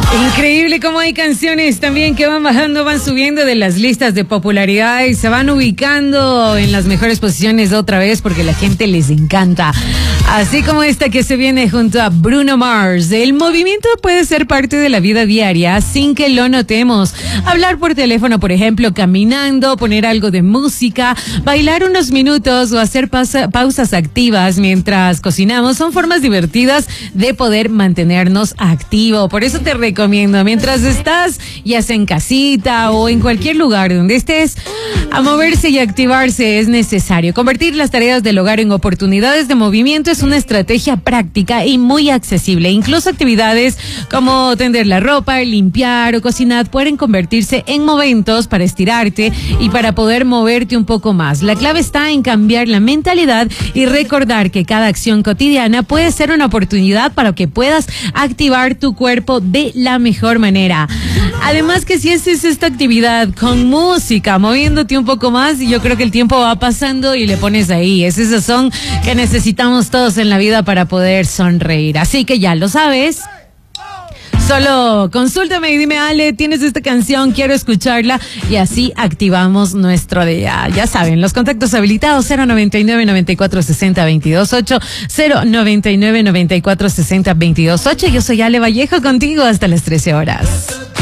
Increíble cómo hay canciones también que van bajando, van subiendo de las listas de popularidad y se van ubicando en las mejores posiciones otra vez porque la gente les encanta. Así como esta que se viene junto a Bruno Mars. El movimiento puede ser parte de la vida diaria sin que lo notemos. Hablar por teléfono, por ejemplo, caminando, poner algo de música, bailar unos minutos o hacer pausas activas mientras cocinamos son formas divertidas de poder mantenernos activos. Por eso te recomiendo, mientras estás ya sea en casita o en cualquier lugar donde estés, a moverse y activarse es necesario. Convertir las tareas del hogar en oportunidades de movimiento es una estrategia práctica y muy accesible. Incluso actividades como tender la ropa, limpiar o cocinar pueden convertirse en momentos para estirarte y para poder moverte un poco más. La clave está en cambiar la mentalidad y recordar que cada acción cotidiana puede ser una oportunidad para que puedas activar tu cuerpo de la mejor manera. Además que si haces esta actividad con música, moviéndote un poco más, yo creo que el tiempo va pasando y le pones ahí ese sazón que necesitamos todos en la vida para poder sonreír. Así que ya lo sabes. Solo consúltame y dime, Ale, ¿tienes esta canción? Quiero escucharla. Y así activamos nuestro día. Ya saben, los contactos habilitados 099-9460-228, 099-9460-228. Yo soy Ale Vallejo, contigo hasta las 13 horas.